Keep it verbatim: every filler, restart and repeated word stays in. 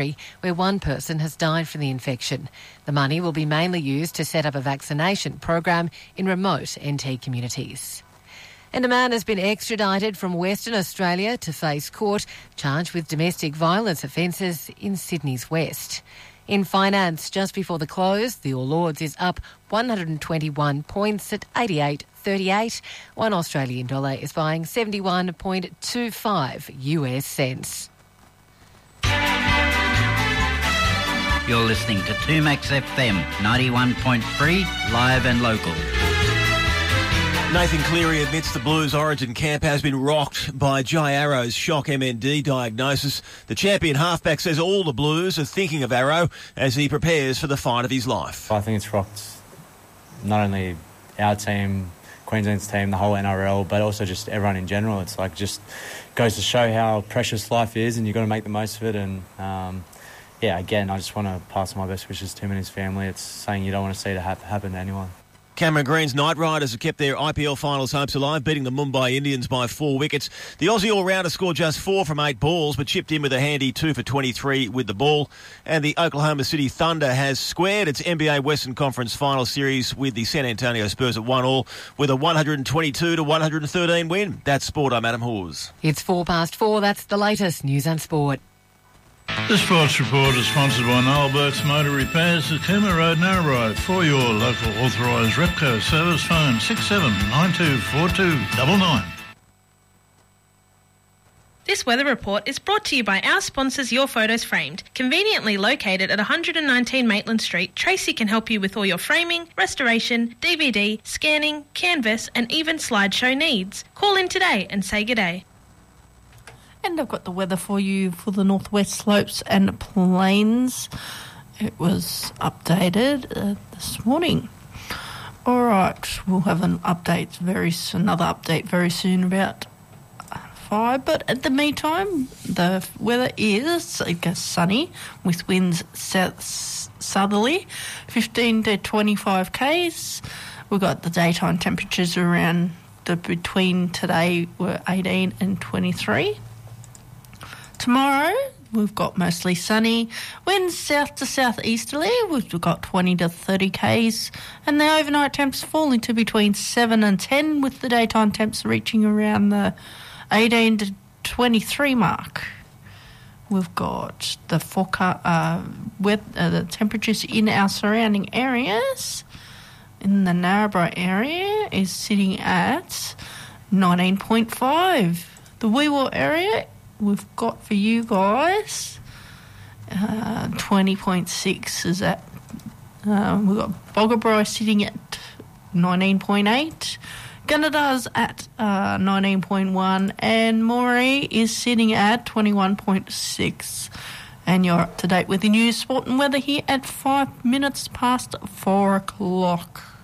where one person has died from the infection. The money will be mainly used to set up a vaccination program in remote N T communities. And a man has been extradited from Western Australia to face court, charged with domestic violence offences in Sydney's West. In finance, just before the close, the All Ords is up one hundred twenty-one points at eighty-eight thirty-eight. One Australian dollar is buying seventy-one point two five U S cents. You're listening to two Max F M, ninety-one point three, live and local. Nathan Cleary admits the Blues Origin camp has been rocked by Jai Arrow's shock M N D diagnosis. The champion halfback says all the Blues are thinking of Arrow as he prepares for the fight of his life. I think it's rocked not only our team, Queensland's team, the whole N R L, but also just everyone in general. It's like just goes to show how precious life is, and you've got to make the most of it. And um, yeah, again, I just want to pass my best wishes to him and his family. It's something you don't want to see to ha- happen to anyone. Cameron Green's Knight Riders have kept their I P L finals hopes alive, beating the Mumbai Indians by four wickets. The Aussie all-rounder scored just four from eight balls, but chipped in with a handy two for twenty-three with the ball. And the Oklahoma City Thunder has squared its N B A Western Conference final series with the San Antonio Spurs at one all with a one hundred twenty-two to one hundred thirteen win. That's sport. I'm Adam Hawes. It's four past four. That's the latest news and sport. The Sports Report is sponsored by Noel Burke's Motor Repairs at Cooma Road, Narrabri. For your local authorised Repco service, phone six seven nine two four two nine nine. This weather report is brought to you by our sponsors, Your Photos Framed. Conveniently located at one hundred nineteen Maitland Street, Tracy can help you with all your framing, restoration, D V D, scanning, canvas and even slideshow needs. Call in today and say g'day. And I've got the weather for you for the northwest slopes and plains. It was updated uh, this morning. All right, we'll have an update very another update very soon about five. But at the meantime, the weather is I guess sunny with winds south southerly, fifteen to twenty-five k's. We've got the daytime temperatures around the between today were eighteen and twenty-three. Tomorrow, we've got mostly sunny, winds south to southeasterly, we've got twenty to thirty k's, and the overnight temps falling to between seven and ten, with the daytime temps reaching around the eighteen to twenty-three mark. We've got the forecast, uh, with uh, the temperatures in our surrounding areas. In the Narrabri area is sitting at nineteen point five. The Weewar area we've got for you guys, uh, twenty point six is at, uh, we've got Boggabri sitting at nineteen point eight, Gunnedar's at uh, nineteen point one, and Moree is sitting at twenty-one point six. And you're up to date with the news, sport and weather here at five minutes past four o'clock.